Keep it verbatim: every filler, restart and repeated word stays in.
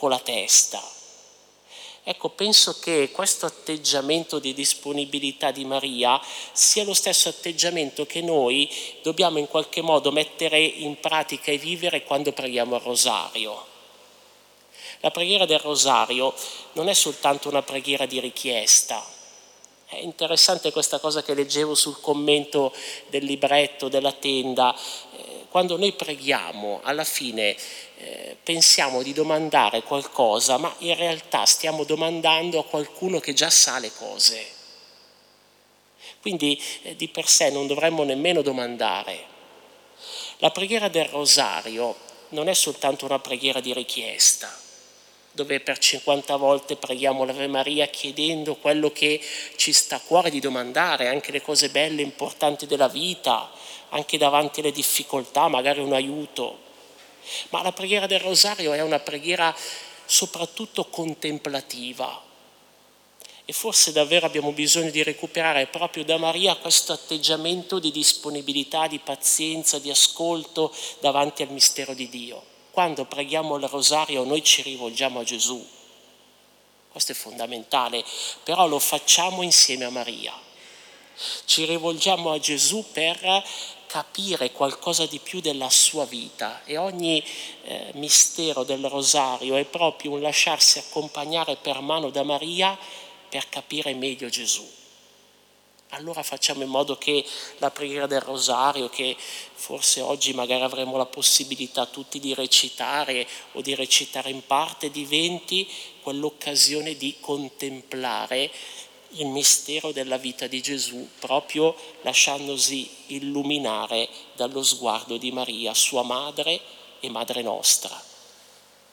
con la testa. Ecco, penso che questo atteggiamento di disponibilità di Maria sia lo stesso atteggiamento che noi dobbiamo in qualche modo mettere in pratica e vivere quando preghiamo il rosario. La preghiera del rosario non è soltanto una preghiera di richiesta. È interessante questa cosa che leggevo sul commento del libretto, della tenda. Eh, quando noi preghiamo, alla fine eh, pensiamo di domandare qualcosa, ma in realtà stiamo domandando a qualcuno che già sa le cose. Quindi eh, di per sé non dovremmo nemmeno domandare. La preghiera del rosario non è soltanto una preghiera di richiesta, dove per cinquanta volte preghiamo l'Ave Maria chiedendo quello che ci sta a cuore di domandare, anche le cose belle e importanti della vita, anche davanti alle difficoltà, magari un aiuto. Ma la preghiera del rosario è una preghiera soprattutto contemplativa. E forse davvero abbiamo bisogno di recuperare proprio da Maria questo atteggiamento di disponibilità, di pazienza, di ascolto davanti al mistero di Dio. Quando preghiamo il rosario noi ci rivolgiamo a Gesù, questo è fondamentale, però lo facciamo insieme a Maria. Ci rivolgiamo a Gesù per capire qualcosa di più della sua vita e ogni eh, mistero del rosario è proprio un lasciarsi accompagnare per mano da Maria per capire meglio Gesù. Allora facciamo in modo che la preghiera del rosario, che forse oggi magari avremo la possibilità tutti di recitare o di recitare in parte, diventi quell'occasione di contemplare il mistero della vita di Gesù, proprio lasciandosi illuminare dallo sguardo di Maria, sua madre e madre nostra.